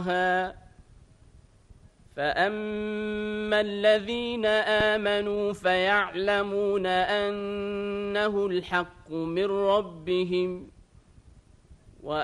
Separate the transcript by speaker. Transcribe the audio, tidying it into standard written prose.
Speaker 1: فأما الذين آمنوا فيعلمون أنه الحق من ربهم